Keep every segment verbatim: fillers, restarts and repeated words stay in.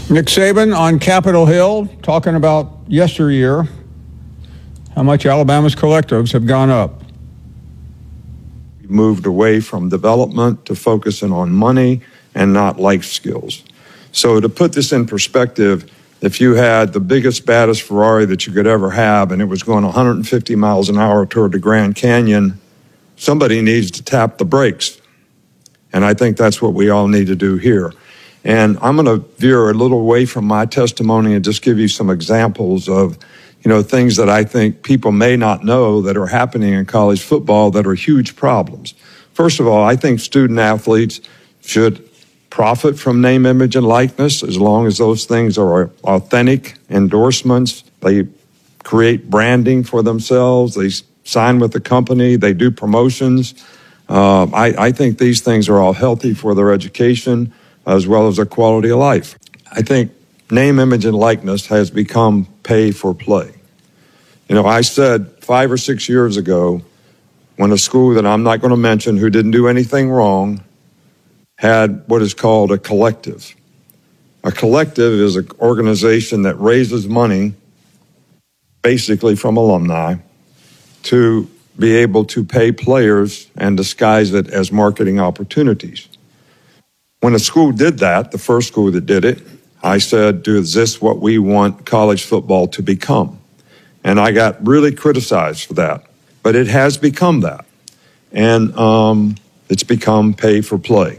Nick Saban on Capitol Hill talking about yesteryear, how much Alabama's collectives have gone up. We moved away from development to focusing on money and not life skills. So to put this in perspective, if you had the biggest, baddest Ferrari that you could ever have and it was going one hundred fifty miles an hour toward the Grand Canyon, somebody needs to tap the brakes. And I think that's what we all need to do here. And I'm going to veer a little away from my testimony and just give you some examples of, you know, things that I think people may not know that are happening in college football that are huge problems. First of all, I think student athletes should profit from name, image, and likeness as long as those things are authentic endorsements. They create branding for themselves. They sign with the company. They do promotions. Uh, I, I think these things are all healthy for their education as well as their quality of life. I think name, image, and likeness has become pay for play. You know, I said five or six years ago when a school that I'm not going to mention who didn't do anything wrong had what is called a collective. A collective is an organization that raises money basically from alumni to be able to pay players and disguise it as marketing opportunities. When a school did that, the first school that did it, I said, is this what we want college football to become? And I got really criticized for that. But it has become that. And um, it's become pay for play.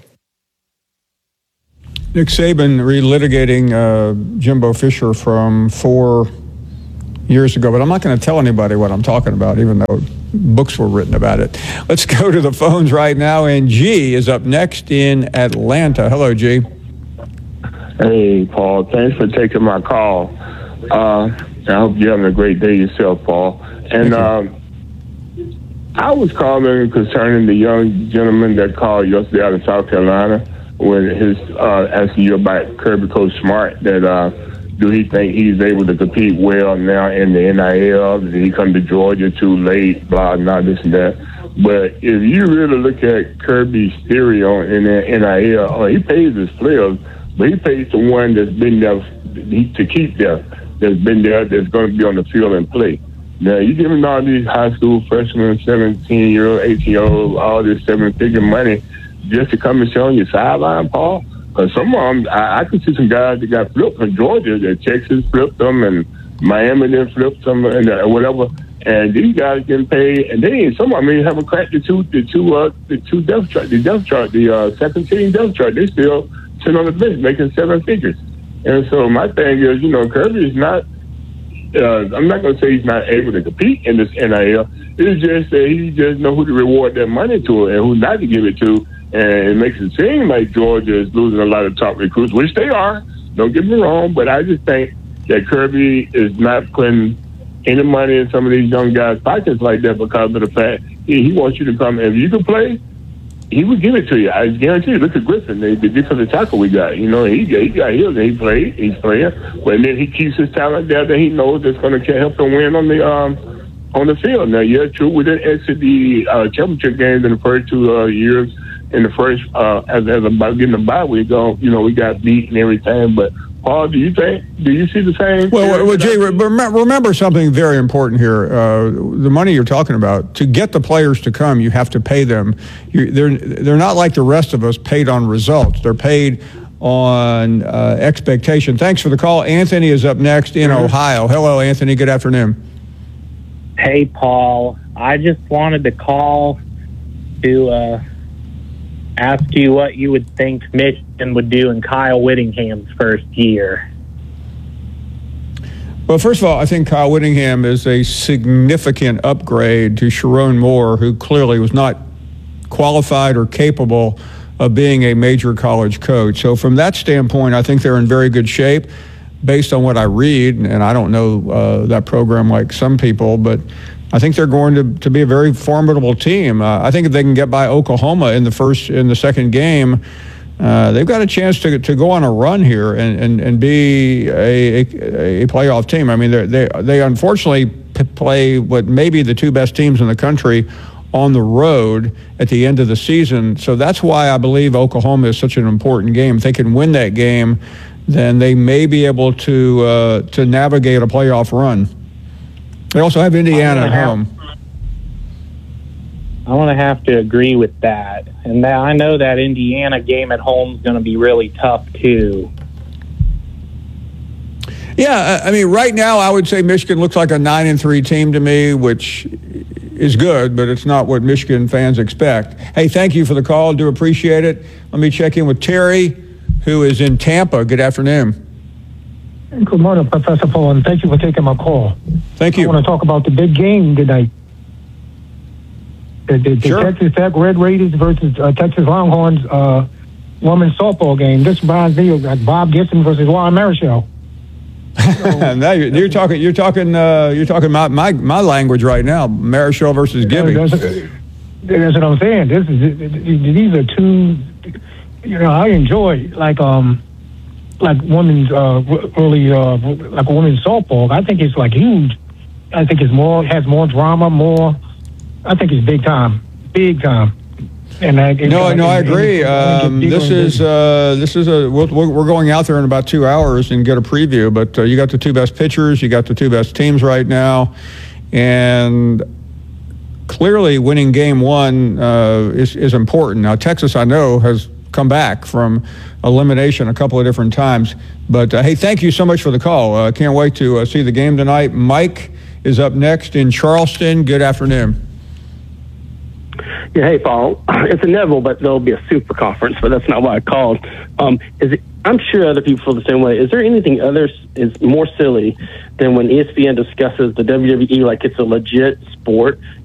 Nick Saban relitigating uh, Jimbo Fisher from four years ago, but I'm not going to tell anybody what I'm talking about, even though books were written about it. Let's go to the phones right now, and G is up next in Atlanta. Hello, G. Hey, Paul. Thanks for taking my call. Uh, I hope you're having a great day yourself, Paul. And um, I was calling concerning the young gentleman that called yesterday out of South Carolina when his uh, asking you about Kirby Coach Smart, that uh, do he think he's able to compete well now in the N I L? Did he come to Georgia too late? Blah, blah, this and that. But if you really look at Kirby's theory on in the N I L, oh, he pays his players, but he pays the one that's been there to keep there, that's been there, that's going to be on the field and play. Now, you giving all these high school freshmen, seventeen-year-old, eighteen-year-old, all this seven-figure money just to come and sit on your sideline, Paul? Because some of them, I, I could see some guys that got flipped from Georgia, that Texas flipped them, and Miami then flipped them, and uh, whatever. And these guys getting paid, and they ain't, some of them ain't haven't cracked the two, the two, uh, the two depth chart, the depth chart, the uh, second team depth chart. They still sitting on the bench making seven figures. And so my thing is, you know, Kirby is not. Uh, I'm not going to say he's not able to compete in this N I L. It's just that he just know who to reward that money to and who not to give it to. And it makes it seem like Georgia is losing a lot of top recruits, which they are. Don't get me wrong, but I just think that Kirby is not putting any money in some of these young guys' pockets like that because of the fact he, he wants you to come. If you can play, he would give it to you. I guarantee you. Look at Griffin, the, the defensive tackle we got. You know, he, he got healed and he played. He's playing. But then he keeps his talent there that he knows that's going to help him win on the um, on the field. Now, yeah, true. We didn't exit the uh, championship games in the first two uh, years. In the first, uh, as as about getting the bye, we go, you know, we got beat and everything. But Paul, do you think? Do you see the same? Well, well, Jay, remember something very important here. Uh, the money you're talking about, to get the players to come, you have to pay them. You, they're they're not like the rest of us paid on results. They're paid on uh, expectation. Thanks for the call. Anthony is up next in mm-hmm. Ohio. Hello, Anthony. Good afternoon. Hey, Paul. I just wanted to call to uh, ask you what you would think Michigan would do in Kyle Whittingham's first year. Well, first of all, I think Kyle Whittingham is a significant upgrade to Sharon Moore, who clearly was not qualified or capable of being a major college coach. So from that standpoint, I think they're in very good shape based on what I read, and I don't know uh, that program like some people, but I think they're going to, to be a very formidable team. Uh, I think if they can get by Oklahoma in the first, in the second game, uh, they've got a chance to to go on a run here and, and, and be a, a, a playoff team. I mean, they they unfortunately p- play what may be the two best teams in the country on the road at the end of the season. So that's why I believe Oklahoma is such an important game. If they can win that game, then they may be able to uh, to navigate a playoff run. They also have Indiana at have, home. I'm going to have to agree with that. And that, I know that Indiana game at home is going to be really tough, too. Yeah, I mean, right now I would say Michigan looks like a nine and three team to me, which is good, but it's not what Michigan fans expect. Hey, thank you for the call. Do appreciate it. Let me check in with Terry, who is in Tampa. Good afternoon. Good morning, Professor Paul, and thank you for taking my call. Thank you. I want to talk about the big game tonight. The, the, the Sure. Texas Tech Red Raiders versus uh, Texas Longhorns uh, women's softball game. This reminds me of like Bob Gibson versus Juan Marichal. now you're, you're talking. You're talking. Uh, you're talking my, my my language right now. Marichal versus Gibby. That's, that's what I'm saying. This is these are two. You know, I enjoy like um like women's uh really uh like women's softball. I think it's like huge. I think it's more has more drama, more. I think it's big time, big time. And I, No, no, I agree. Um, this is uh, this is a we're, we're going out there in about two hours and get a preview. But uh, you got the two best pitchers, you got the two best teams right now, and clearly winning game one uh, is is important. Now Texas, I know, has come back from elimination a couple of different times. But uh, hey, thank you so much for the call. Uh, can't wait to uh, see the game tonight. Mike is up next in Charleston. Good afternoon. Yeah, hey, Paul. It's inevitable, but there'll be a super conference, but that's not why I called. Um, is it, I'm sure other people feel the same way. Is there anything other is more silly than when E S P N discusses the W W E like it's a legit sport